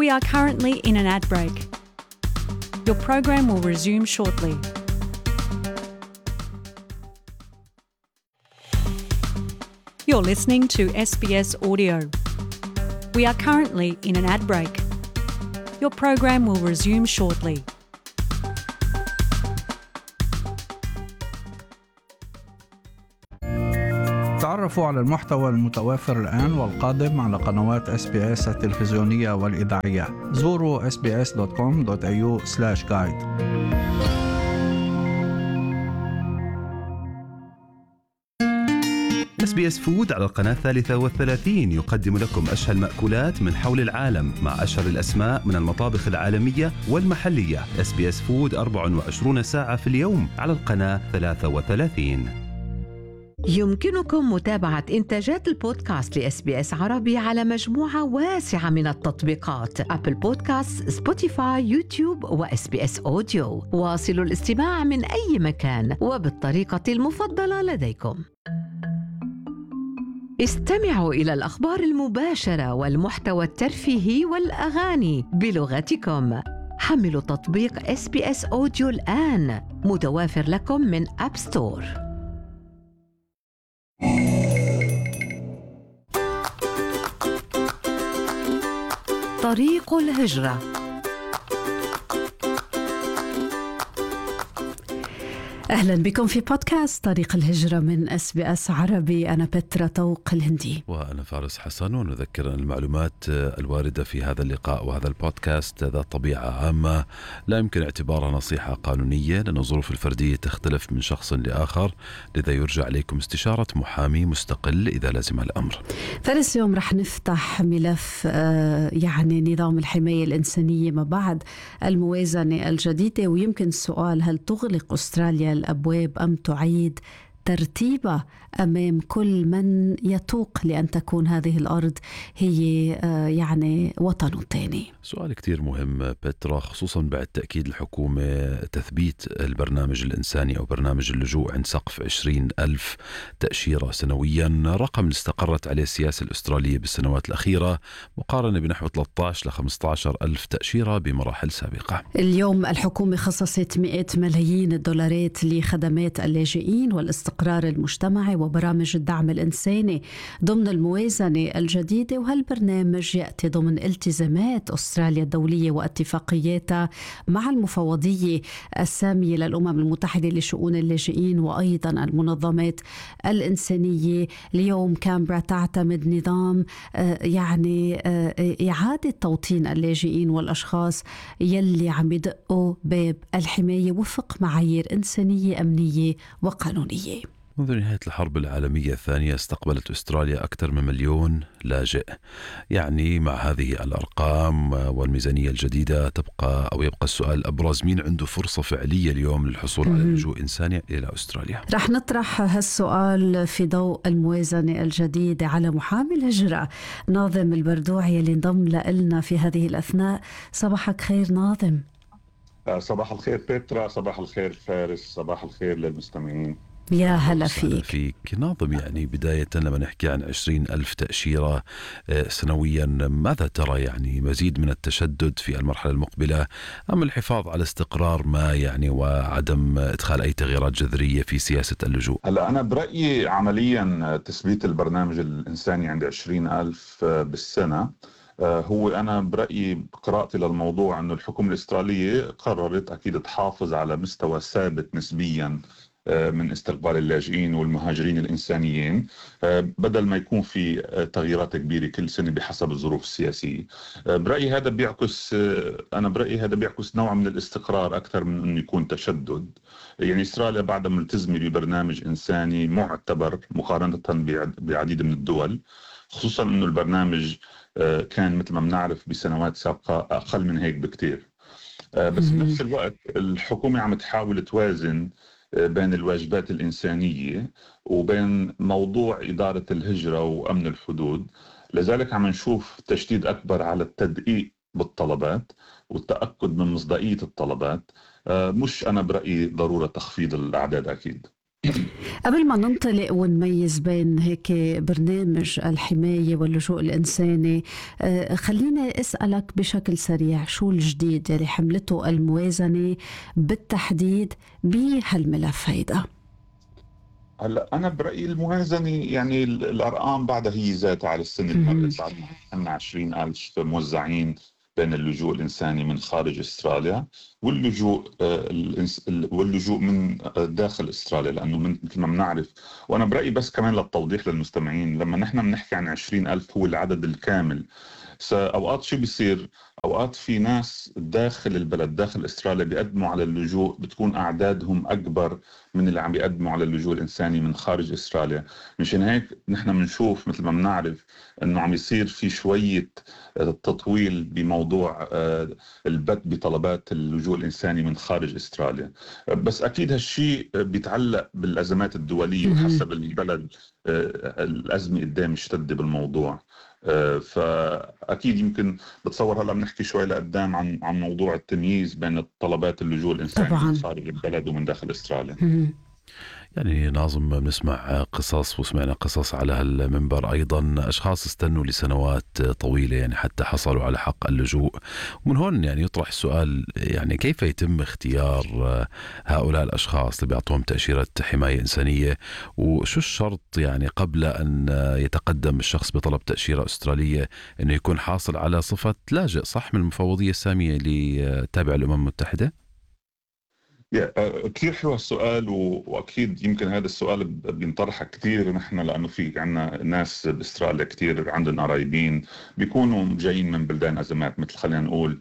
We are currently in an ad break. Your program will resume shortly. You're listening to SBS Audio. We are currently in an ad break. Your program will resume shortly. تعرفوا على المحتوى المتوافر الآن والقادم على قنوات SBS التلفزيونية والإذاعية. زوروا sbs.com.au/guide. SBS فود على القناة 33 يقدم لكم أشهى المأكولات من حول العالم مع أشهر الأسماء من المطابخ العالمية والمحلية. SBS فود 24 ساعة في اليوم على القناة 33. يمكنكم متابعة إنتاجات البودكاست لSBS عربي على مجموعة واسعة من التطبيقات: أبل بودكاست، سبوتيفاي، يوتيوب وSBS أوديو. واصلوا الاستماع من أي مكان وبالطريقة المفضلة لديكم. استمعوا إلى الأخبار المباشرة والمحتوى الترفيهي والأغاني بلغتكم. حملوا تطبيق SBS أوديو الآن، متوافر لكم من أب ستور. طريق الهجرة. أهلا بكم في بودكاست طريق الهجرة من SBS عربي. أنا بترا طوق الهندي وأنا فارس حسن. ونذكر أن المعلومات الواردة في هذا اللقاء وهذا البودكاست ذات طبيعة عامة، لا يمكن اعتبارها نصيحة قانونية، لأن الظروف الفردية تختلف من شخص لآخر، لذا يرجى عليكم استشارة محامي مستقل إذا لزم الأمر. فارس، اليوم رح نفتح ملف نظام الحماية الإنسانية ما بعد الموازنة الجديدة، ويمكن السؤال: هل تغلق أستراليا الأبواب أم تعيد ترتيبها أمام كل من يتوق لأن تكون هذه الأرض هي وطنه الثاني؟ سؤال كتير مهم بترا، خصوصا بعد تأكيد الحكومة تثبيت البرنامج الإنساني أو برنامج اللجوء عند سقف 20,000 تأشيرة سنويا، رقم اللي استقرت عليه السياسة الأسترالية بالسنوات الأخيرة، مقارنة بنحو 13 ل 15,000 تأشيرة بمراحل سابقة. اليوم الحكومة خصصت 100 ملايين دولارات لخدمات اللاجئين والاستقرار المجتمعي وبرامج الدعم الإنساني ضمن الموازنة الجديدة، وهالبرنامج يأتي ضمن التزامات أستراليا الدولية واتفاقياتها مع المفوضية السامية للأمم المتحدة لشؤون اللاجئين وأيضا المنظمات الإنسانية. اليوم كامبرا تعتمد نظام إعادة توطين اللاجئين والأشخاص يلي عم يدقوا باب الحماية وفق معايير إنسانية أمنية وقانونية. منذ نهاية الحرب العالمية الثانية استقبلت أستراليا أكثر من 1,000,000 لاجئ. مع هذه الأرقام والميزانية الجديدة يبقى السؤال الأبرز: مين عنده فرصة فعلية اليوم للحصول على لجوء إنساني إلى أستراليا؟ رح نطرح هالسؤال في ضوء الموازنة الجديدة على محامي الهجرة ناظم البردوعي اللي انضم لنا في هذه الأثناء. صباحك خير ناظم. صباح الخير بيترا، صباح الخير فارس، صباح الخير للمستمعين. يا هلا فيك ناظم. بداية لما نحكي عن 20,000 تأشيرة سنويا، ماذا ترى؟ مزيد من التشدد في المرحلة المقبلة أم الحفاظ على استقرار ما وعدم إدخال أي تغييرات جذرية في سياسة اللجوء؟ هلا أنا برأيي عمليا تثبيت البرنامج الإنساني عند 20,000 بالسنة هو، أنا برأيي قراءتي للموضوع أنه الحكومة الأسترالية قررت أكيد تحافظ على مستوى ثابت نسبيا من استقبال اللاجئين والمهاجرين الإنسانيين، بدل ما يكون في تغييرات كبيرة كل سنة بحسب الظروف السياسية. برأيي هذا بيعكس نوع من الاستقرار أكثر من أنه يكون تشدد. أستراليا بعد ملتزمة ببرنامج إنساني معتبر مقارنة بعديد من الدول، خصوصا أنه البرنامج كان مثل ما بنعرف بسنوات سابقة أقل من هيك بكتير. بس بنفس الوقت الحكومة عم تحاول توازن بين الواجبات الإنسانية وبين موضوع إدارة الهجرة وأمن الحدود. لذلك عم نشوف تشديد أكبر على التدقيق بالطلبات والتأكد من مصداقية الطلبات، مش أنا برأيي ضرورة تخفيض الأعداد أكيد. قبل ما ننطلق ونميز بين هيك برنامج الحماية واللجوء الإنساني، خليني أسألك بشكل سريع شو الجديد اللي حملته الموازنة بالتحديد بهالملف هيدا؟ هلا انا برايي الموازنه يعني الارقام بعدها هي ذاتها على السنه المرت، بعد ما عندنا 20,000 موزعين بين اللجوء الانساني من خارج استراليا واللجوء من داخل استراليا، لانه مثل ما بنعرف. وانا برايي بس كمان للتوضيح للمستمعين، لما نحن بنحكي عن 20,000 هو العدد الكامل. اوقات شو بيصير؟ اوقات في ناس داخل البلد داخل استراليا بيقدموا على اللجوء، بتكون اعدادهم اكبر من اللي عم بيقدموا على اللجوء الانساني من خارج استراليا. مشان هيك نحن بنشوف مثل ما بنعرف انه عم يصير في شويه تطويل بموضوع البت بطلبات اللجوء الانساني من خارج استراليا. بس اكيد هالشيء بيتعلق بالازمات الدوليه وحسب البلد الازمه قدام مشتده بالموضوع. فاكيد يمكن بتصور هلا بنحكي شوي لقدام عن موضوع التمييز بين طلبات اللجوء الانساني طبعاً من خارج البلد ومن داخل استراليا. يعني ناظم، بنسمع قصص وسمعنا قصص على هالمنبر أيضا، أشخاص استنوا لسنوات طويلة يعني حتى حصلوا على حق اللجوء. ومن هون يعني يطرح السؤال، يعني كيف يتم اختيار هؤلاء الأشخاص اللي بيعطوهم تأشيرة حماية إنسانية؟ وشو الشرط يعني قبل أن يتقدم الشخص بطلب تأشيرة أسترالية أنه يكون حاصل على صفة لاجئ صح من المفوضية السامية اللي تابع الأمم المتحدة؟ كثير حلو السؤال، واكيد يمكن هذا السؤال بينطرح كثير نحن، لانه في عندنا ناس باستراليا كثير عندهم قرايبين بيكونوا جايين من بلدان ازمات، مثل خلينا نقول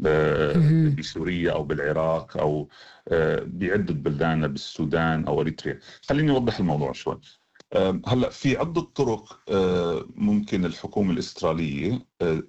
بسوريا او بالعراق او بعده بلدان بالسودان او اريتريا. خليني اوضح الموضوع شوي. هلا في عده طرق ممكن الحكومه الاستراليه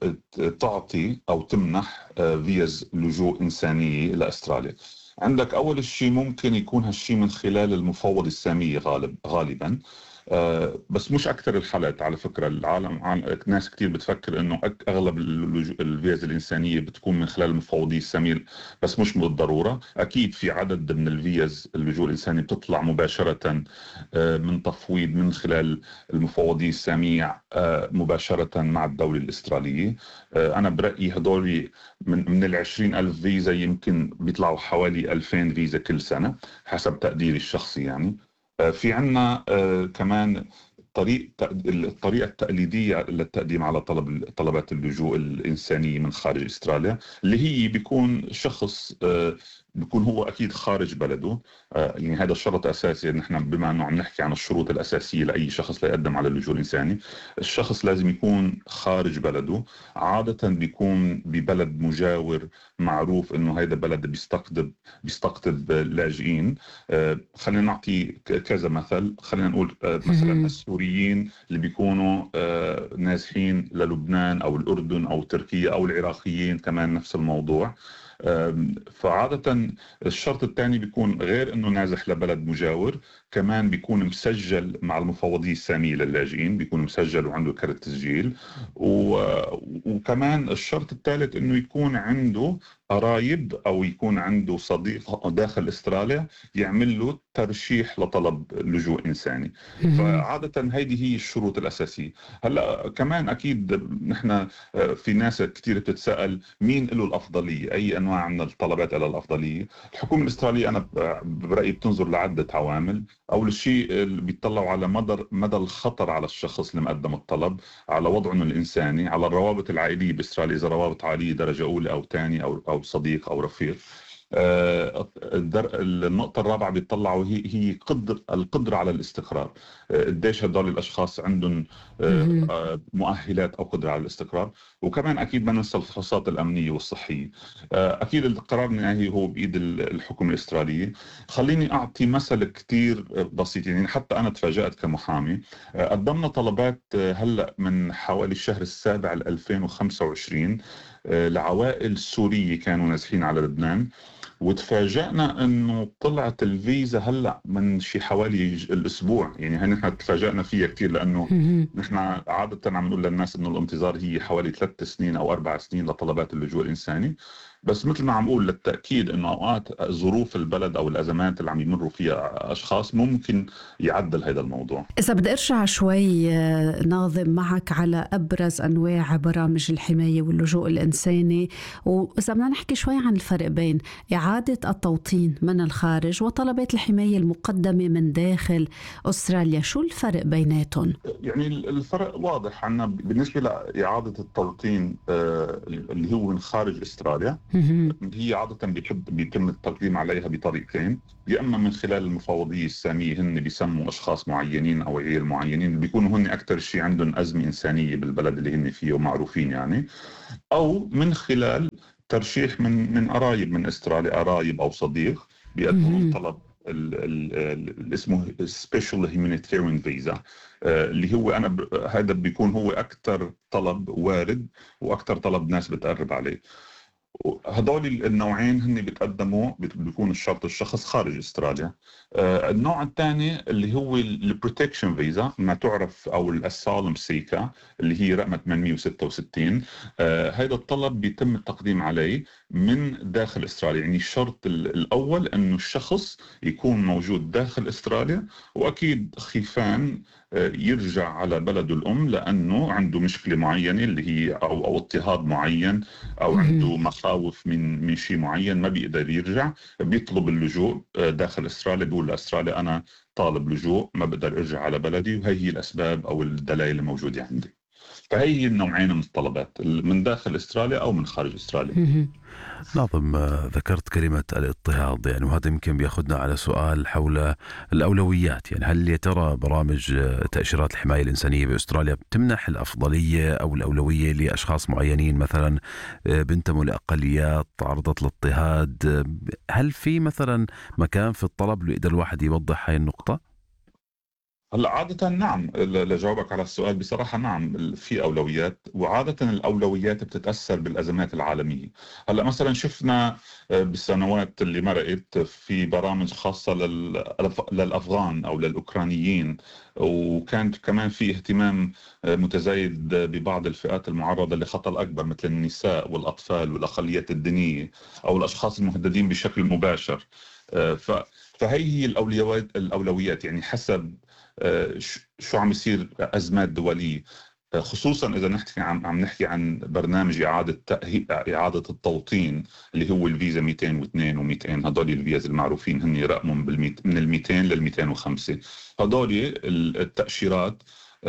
تعطي او تمنح فيز لجوء انسانيه لاستراليا. عندك أول شيء ممكن يكون هالشيء من خلال المفوض السامية غالبا، بس مش أكثر الحالات. على فكرة العالم ناس كتير بتفكر إنه أغلب الفيز الإنسانية بتكون من خلال المفوضية السامية، بس مش بالضرورة. أكيد في عدد من الفيز اللجوء الإنساني بتطلع مباشرة من تفويض من خلال المفوضية السامية مباشرة مع الدولة الإسترالية. أنا برأيي هدول من 20,000 فيزا يمكن بيطلعوا حوالي 2,000 فيزا كل سنة حسب تقديري الشخصي يعني. في عنا كمان الطريقة التقليدية للتقديم على طلبات اللجوء الإنسانية من خارج أستراليا، اللي هي بيكون شخص بيكون هو أكيد خارج بلده. يعني هذا الشرط أساسي. نحن بما أنه عم نحكي عن الشروط الأساسية لأي شخص ليقدم على اللجوء الإنساني، الشخص لازم يكون خارج بلده، عادة بيكون ببلد مجاور معروف أنه هذا بلد بيستقطب لاجئين. خلينا نعطي كذا مثل. خلينا نقول مثلا السوريين اللي بيكونوا نازحين للبنان أو الأردن أو تركيا، أو العراقيين كمان نفس الموضوع. فعادة الشرط الثاني بيكون غير انه نازح لبلد مجاور، كمان بيكون مسجل مع المفوضية السامية للاجئين، بيكون مسجل وعنده كرت تسجيل. وكمان الشرط الثالث انه يكون عنده قرايب او يكون عنده صديق داخل استراليا يعمل له ترشيح لطلب لجوء انساني. فعادة هيدي هي الشروط الاساسية. هلا كمان اكيد نحن في ناس كثير بتتساءل مين له الافضلية، اي انواع من الطلبات له الافضلية. الحكومة الاسترالية انا برأيي بتنظر لعدة عوامل. اول شيء بيطلعوا على مدى الخطر على الشخص اللي مقدم الطلب، على وضعه الانساني، على الروابط العائلية باستراليا، اذا روابط عائلية درجة اولى او ثانية او صديق او رفيق. النقطة الرابعة بيطلعوا هي القدرة على الاستقرار. قديش هدول الأشخاص عندهم مؤهلات أو قدرة على الاستقرار. وكمان أكيد ما ننسى الفحوصات الأمنية والصحية. أكيد القرار النهائي هو بإيد الحكومة الإسترالية. خليني أعطي مثل كتير بسيط. يعني حتى أنا تفاجأت كمحامي. قدمنا طلبات هلأ من حوالي الشهر السابع 2025 لعوائل سورية كانوا نازحين على لبنان. وتفاجأنا انه طلعت الفيزا هلا من شي حوالي الاسبوع. يعني هي نحن تفاجأنا فيها كثير، لانه نحن عادة عم نقول للناس انه الانتظار هي حوالي 3 سنين او 4 سنين لطلبات اللجوء الانساني. بس مثل ما عم اقول للتأكيد انه اوقات ظروف البلد او الازمات اللي عم يمروا فيها اشخاص ممكن يعدل هذا الموضوع. إذا بدي أرجع شوي ناظم معك على أبرز أنواع برامج الحماية واللجوء الإنساني، وإذا بدنا نحكي شوي عن الفرق بين إعادة التوطين من الخارج وطلبات الحماية المقدمة من داخل أستراليا، شو الفرق بيناتهم؟ يعني الفرق واضح عنا بالنسبة لإعادة التوطين اللي هو من خارج أستراليا. هي عادة بيتم التقديم عليها بطريقتين، يا إما من خلال المفوضية السامية، هن بيسموا أشخاص معينين أو عيال معينين بيكونوا هن أكثر شيء عندهم أزمة إنسانية بالبلد اللي هن فيه ومعروفين يعني، أو من خلال ترشيح من قرايب من أستراليا، قرايب أو صديق بيقدموا طلب اللي اسمه Special Humanitarian Visa، اللي هو هذا بيكون هو أكثر طلب وارد وأكثر طلب ناس بتقرب عليه. هذول النوعين هن بيتقدموا، بيكون الشرط الشخص خارج استراليا. النوع الثاني اللي هو البروتكشن فيزا، ما تعرف او الاسالم سيكا اللي هي رقم 866. هذا الطلب بيتم التقديم عليه من داخل استراليا. يعني الشرط الاول انه الشخص يكون موجود داخل استراليا، واكيد خيفان يرجع على بلده الأم لأنه عنده مشكلة معينة اللي هي أو اضطهاد معين، أو عنده مخاوف من شيء معين ما بيقدر يرجع، بيطلب اللجوء داخل أستراليا، بيقول لأستراليا أنا طالب لجوء ما بقدر أرجع على بلدي، وهي هي الأسباب أو الدلائل الموجودة عندي. فهي النوعين من الطلبات، من داخل أستراليا أو من خارج أستراليا. ناظم، ذكرت كلمة الاضطهاد، يعني وهذا يمكن بياخذنا على سؤال حول الأولويات. يعني هل يا ترى برامج تأشيرات الحماية الإنسانية بأستراليا بتمنح الأفضلية أو الأولوية لأشخاص معينين، مثلا بنتموا لأقليات تعرضت للاضطهاد؟ هل في مثلا مكان في الطلب اللي يقدر الواحد يوضح هاي النقطة؟ هلا عادة نعم، لجاوبك على السؤال بصراحة نعم في أولويات، وعادة الأولويات بتتأثر بالأزمات العالمية. هلا مثلا شفنا بالسنوات اللي مرقت في برامج خاصة للأفغان أو للأوكرانيين، وكانت كمان في اهتمام متزايد ببعض الفئات المعرضة لخطر الأكبر مثل النساء والأطفال والأقليات الدينية أو الأشخاص المهددين بشكل مباشر. فهي الأولويات يعني حسب شو عم يصير أزمات دولية، خصوصا إذا عم نحكي عن برنامج إعادة التوطين اللي هو الفيزا 202 و200. هدول الفيز المعروفين هن رقمهم من 200 لل 205. هدول التأشيرات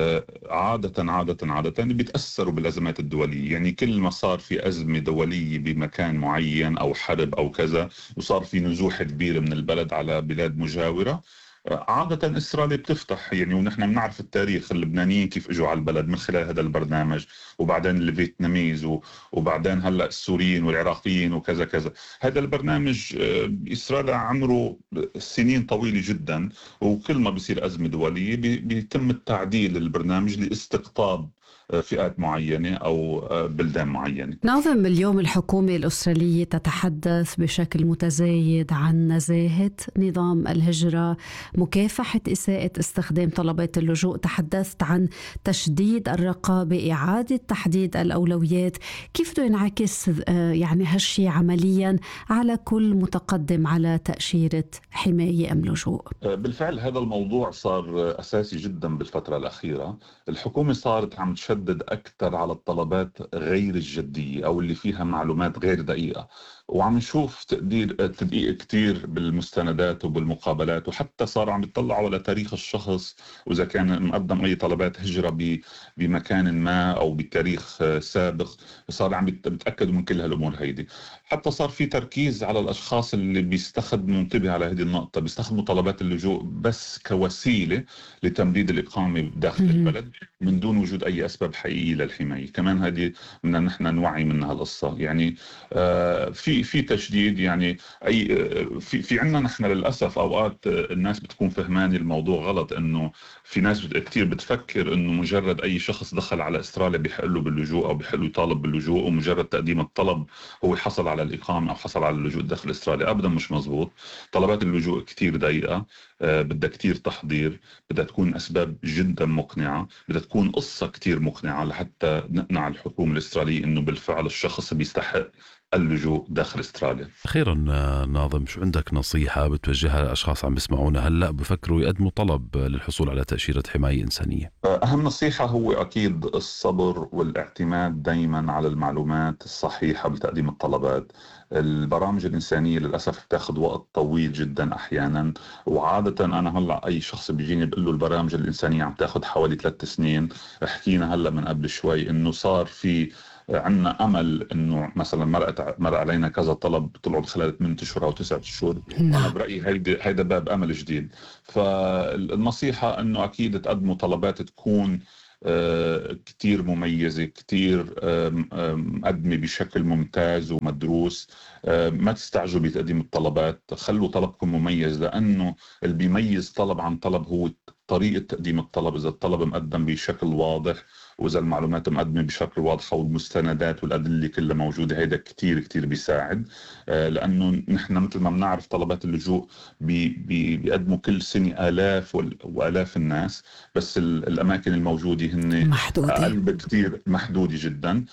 عادة بيتأثروا بالأزمات الدولية. يعني كل ما صار في أزمة دولية بمكان معين أو حرب أو كذا، وصار في نزوح كبير من البلد على بلاد مجاورة، عادة إسرائيل بتفتح. يعني ونحن بنعرف التاريخ، اللبنانيين كيف اجوا على البلد من خلال هذا البرنامج، وبعدين الفيتناميز، وبعدين هلا السوريين والعراقيين وكذا كذا. هذا البرنامج إسرائيل عمره سنين طويلة جدا، وكل ما بيصير أزمة دولية بيتم التعديل البرنامج لاستقطاب فئات معينة أو بلدان معينة. ناظم، اليوم الحكومة الأسترالية تتحدث بشكل متزايد عن نزاهة نظام الهجرة، مكافحة إساءة استخدام طلبات اللجوء، تحدثت عن تشديد الرقابة، إعادة تحديد الأولويات. كيف بده ينعكس يعني هالشي عمليا على كل متقدم على تأشيرة حماية أم لجوء؟ بالفعل هذا الموضوع صار أساسي جدا بالفترة الأخيرة. الحكومة صارت عم تشدد أكثر على الطلبات غير الجدية أو اللي فيها معلومات غير دقيقة، وعم نشوف تدقيق كتير بالمستندات وبالمقابلات، وحتى صار عم يطلعوا على تاريخ الشخص وإذا كان مقدم أي طلبات هجرة بمكان ما أو بتاريخ سابق، صار عم بيتأكدوا من كل هالأمور هيدي. حتى صار في تركيز على الأشخاص اللي بيستخدموا، انتبه على هذه النقطة، بيستخدموا طلبات اللجوء بس كوسيلة لتمديد الإقامة داخل البلد من دون وجود أي أسباب حقيقية للحماية. كمان هذه بدنا نحن نوعي منها القصة. يعني في في تشديد. يعني أي في عندنا نحن للأسف أوقات الناس بتكون فهماني الموضوع غلط، إنه في ناس كتير بتفكر إنه مجرد أي شخص دخل على أستراليا بيحق له باللجوء أو بيحق له يطالب باللجوء، ومجرد تقديم الطلب هو حصل على الإقامة أو حصل على اللجوء داخل أستراليا. أبدا مش مزبوط. طلبات اللجوء كتير ضيقة، بدها كتير تحضير، بدها تكون أسباب جدا مقنعة، بدها تكون قصة كتير مقنعة لحتى نقنع الحكومة الأسترالية إنه بالفعل الشخص بيستحق اللجوء داخل أستراليا. أخيرا ناظم، شو عندك نصيحة بتوجهها لأشخاص عم بيسمعونا هلأ بفكروا يقدموا طلب للحصول على تأشيرة حماية إنسانية؟ أهم نصيحة هو أكيد الصبر والاعتماد دايما على المعلومات الصحيحة بتقديم الطلبات. البرامج الإنسانية للأسف بتاخذ وقت طويل جدا أحيانا، وعادة أنا هلأ أي شخص بيجيني بقول له البرامج الإنسانية عم تاخذ حوالي 3 سنين. حكينا هلأ من قبل شوي إنه صار في عندنا امل انه مثلا مر علينا كذا طلب طلعوا خلال 8 اشهر او 9 اشهر. انا برايي هيدا باب امل جديد. فالنصيحه انه اكيد تقدموا طلبات تكون كتير مميزة، كتير مقدمة بشكل ممتاز ومدروس. ما تستعجلوا بتقديم الطلبات، خلوا طلبكم مميز، لأنه اللي بيميز طلب عن طلب هو طريقة تقديم الطلب. إذا الطلب مقدم بشكل واضح، وإذا المعلومات مقدمة بشكل واضح، والمستندات والأدلة كلها موجودة، هيدا كتير كتير بيساعد. لأنه نحن مثل ما بنعرف طلبات اللجوء بيقدموا كل سنة آلاف وآلاف الناس، بس الأماكن الموجودة هن أقل بكتير، محدودة جدا.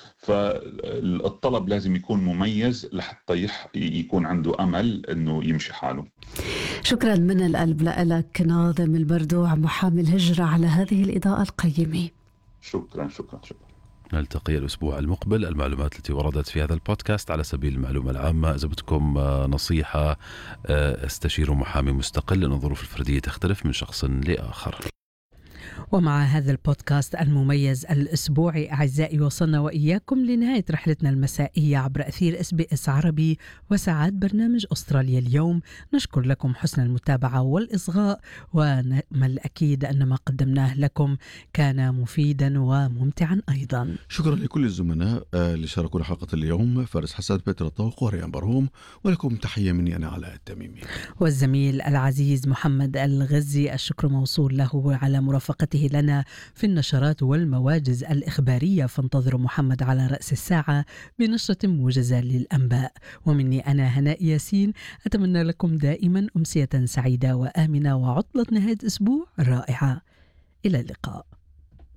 فالطلب لازم يكون مميز لحتى يكون عنده أمل إنه يمشي حاله. شكرا من القلب لك ناظم البردوع، محامي الهجرة، على هذه الإضاءة القيمة. شكرا. نلتقي الأسبوع المقبل. المعلومات التي وردت في هذا البودكاست على سبيل المعلومة العامة. إذا بدكم نصيحة استشيروا محامي مستقل، لأن الظروف الفردية تختلف من شخص لآخر. ومع هذا البودكاست المميز الأسبوعي أعزائي، وصلنا وإياكم لنهاية رحلتنا المسائية عبر أثير SBS عربي وساعات برنامج أستراليا اليوم. نشكر لكم حسن المتابعة والإصغاء، ونأمل أكيد أن ما قدمناه لكم كان مفيدا وممتعا أيضا. شكرا لكل الزملاء اللي شاركوا حلقة اليوم، فارس حسن، بيتر الطوق، وريان برهوم، ولكم تحية مني أنا علاء التميمي. والزميل العزيز محمد الغزي، الشكر موصول له على مرافقته لنا في النشرات والمواجز الإخبارية. فانتظروا محمد على رأس الساعة بنشرة موجزة للأنباء. ومني أنا هناء ياسين، أتمنى لكم دائما أمسية سعيدة وآمنة وعطلة نهاية أسبوع رائعة. إلى اللقاء.